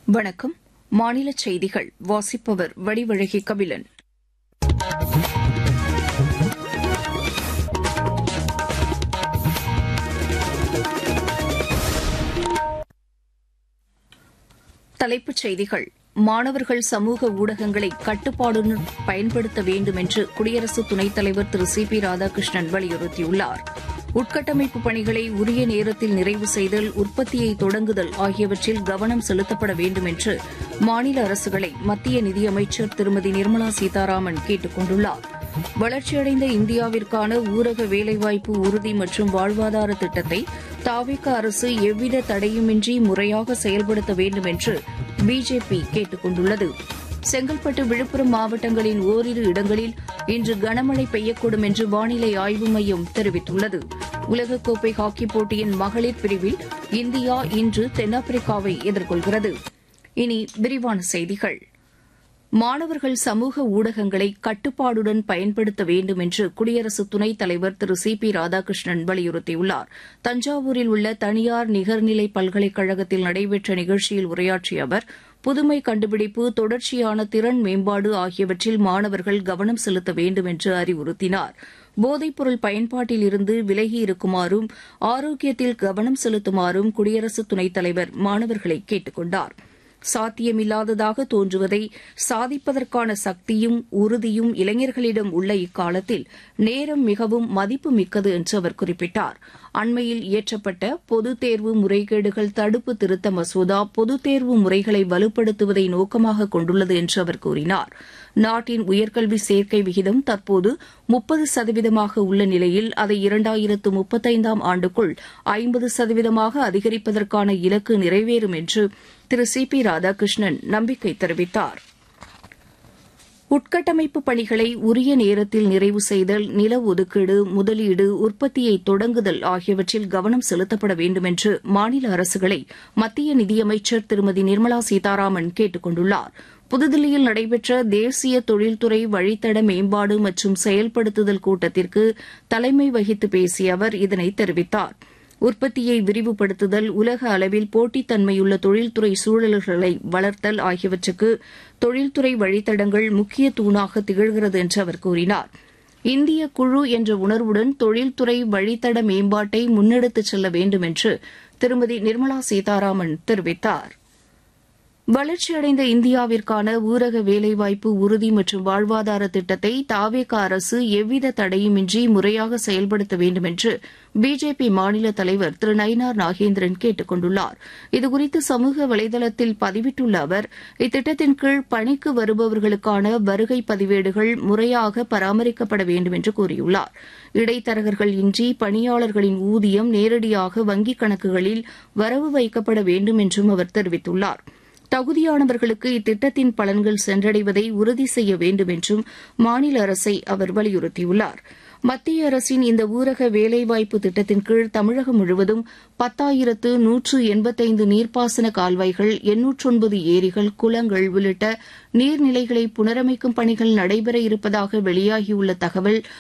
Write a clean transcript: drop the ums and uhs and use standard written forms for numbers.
வணக்கம். மாநில செய்திகள் வாசிப்பவர் வடிவழகி கபிலன். தலைப்புச் செய்திகள். மாணவர்கள் சமூக ஊடகங்களை கட்டுப்பாடுடன் பயன்படுத்த வேண்டும் என்று குடியரசு துணைத் தலைவர் திரு சி பி ராதாகிருஷ்ணன் வலியுறுத்தியுள்ளார். உட்கட்டமைப்பு பணிகளை உரிய நேரத்தில் நிறைவு செய்தல், உற்பத்தியை தொடங்குதல் ஆகியவற்றில் கவனம் செலுத்தப்பட வேண்டும் என்று மாநில அரசுகளை மத்திய நிதியமைச்சர் திருமதி நிர்மலா சீதாராமன் கேட்டுக் கொண்டுள்ளார். வளர்ச்சியடைந்த இந்தியாவிற்கான ஊரக வேலைவாய்ப்பு உறுதி மற்றும் வாழ்வாதார திட்டத்தை தவிக அரசு எவ்வித தடையுமின்றி முறையாக செயல்படுத்த வேண்டும் என்று பிஜேபி கேட்டுக் கொண்டுள்ளது. செங்கல்பட்டு, விழுப்புரம் மாவட்டங்களின் ஓரிரு இடங்களில் இன்று கனமழை பெய்யக்கூடும் என்று வானிலை ஆய்வு மையம் தெரிவித்துள்ளது. உலகக்கோப்பை ஹாக்கிப் போட்டியின் மகளிர் பிரிவில் இந்தியா இன்று தென்னாப்பிரிக்காவை எதிர்கொள்கிறது. இனி விரிவான செய்திகள். மாணவர்கள் சமூக ஊடகங்களை கட்டுப்பாடுடன் பயன்படுத்த வேண்டும் என்று குடியரசு துணைத் தலைவர் திரு சி பி ராதாகிருஷ்ணன் வலியுறுத்தியுள்ளார். தஞ்சாவூரில் உள்ள தனியார் நிகர்நிலை பல்கலைக்கழகத்தில் நடைபெற்ற நிகழ்ச்சியில் உரையாற்றிய அவர், புதுமை கண்டுபிடிப்பு, தொடர்ச்சியான திறன் மேம்பாடு ஆகியவற்றில் மாணவர்கள் கவனம் செலுத்த வேண்டும் என்று அறிவுறுத்தினார். போதைப்பொருள் பயன்பாட்டில் இருந்து விலகி இருக்குமாறும் ஆரோக்கியத்தில் கவனம் செலுத்துமாறும் குடியரசு துணைத் தலைவர் மாணவர்களை கேட்டுக் கொண்டார். சாத்தியமில்லாததாக தோன்றுவதை சாதிப்பதற்கான சக்தியும் உறுதியும் இளைஞர்களிடம் உள்ள இக்காலத்தில் நேரம் மிகவும் மதிப்புமிக்கது என்று அவர் குறிப்பிட்டார். அண்மையில் இயற்றப்பட்ட பொதுத் தேர்வு முறைகேடுகள் தடுப்பு திருத்த மசோதா பொதுத் தேர்வு முறைகளை வலுப்படுத்துவதை நோக்கமாக கொண்டுள்ளது என்று அவர் கூறினார். நாட்டின் உயர்கல்வி சேர்க்கை விகிதம் தற்போது 30% உள்ள நிலையில் அதை 2035 ஆண்டுக்குள் 50% அதிகரிப்பதற்கான இலக்கு நிறைவேறும் என்று திரு சி பி ராதாகிருஷ்ணன் நம்பிக்கை தெரிவித்தார். உட்கட்டமைப்பு பணிகளை உரிய நேரத்தில் நிறைவு செய்தல், நில ஒதுக்கீடு, முதலீடு, உற்பத்தியை தொடங்குதல் ஆகியவற்றில் கவனம் செலுத்தப்பட வேண்டும் என்று மாநில அரசுகளை மத்திய நிதியமைச்சர் திருமதி நிர்மலா சீதாராமன் கேட்டுக் கொண்டுள்ளார். புதுதில்லியில் நடைபெற்ற தேசிய தொழில்துறை வழித்தட மேம்பாடு மற்றும் செயல்படுத்துதல் கூட்டத்திற்கு தலைமை வகித்து பேசிய அவர் இதனை தெரிவித்தார். உற்பத்தியை விரிவுபடுத்துதல், உலக அளவில் போட்டித்தன்மையுள்ள தொழில்துறை சூழல்களை வளர்த்தல் ஆகியவற்றுக்கு தொழில்துறை வழித்தடங்கள் முக்கிய தூணாக திகழ்கிறது என்று அவர் கூறினார். இந்திய குழு என்ற உணர்வுடன் தொழில்துறை வழித்தட மேம்பாட்டை முன்னெடுத்துச் செல்ல வேண்டும் என்று திருமதி நிர்மலா சீதாராமன் தெரிவித்தார். வளர்ச்சியடைந்த இந்தியாவிற்கான ஊரக வேலைவாய்ப்பு உறுதி மற்றும் வாழ்வாதார திட்டத்தை தவிக அரசு எவ்வித தடையுமின்றி முறையாக செயல்படுத்த வேண்டும் என்று பிஜேபி மாநில தலைவர் திரு நயினார் நாகேந்திரன் கேட்டுக் கொண்டுள்ளார். இதுகுறித்து சமூக வலைதளத்தில் பதிவிட்டுள்ள அவர், இத்திட்டத்தின் கீழ் பணிக்கு வருபவர்களுக்கான வருகை பதிவேடுகள் முறையாக பராமரிக்கப்பட வேண்டும் என்று கூறியுள்ளார். இடைத்தரகர்கள் இன்றி பணியாளர்களின் ஊதியம் நேரடியாக வங்கிக் கணக்குகளில் வரவு வைக்கப்பட வேண்டும் என்றும் அவர் தெரிவித்துள்ளார். தகுதியானவர்களுக்கு இத்திட்டத்தின் பலன்கள் சென்றடைவதை உறுதி செய்ய வேண்டும் என்றும் மாநில அரசை அவர் வலியுறுத்தியுள்ளார். மத்திய அரசின் இந்த ஊரக வேலைவாய்ப்பு திட்டத்தின் கீழ் தமிழகம் முழுவதும் 10,185 நீர்ப்பாசன கால்வாய்கள், 809 ஏரிகள், குளங்கள் உள்ளிட்ட நீர்நிலைகளை புனரமைக்கும் பணிகள் நடைபெற இருப்பதாக வெளியாகியுள்ள தகவல்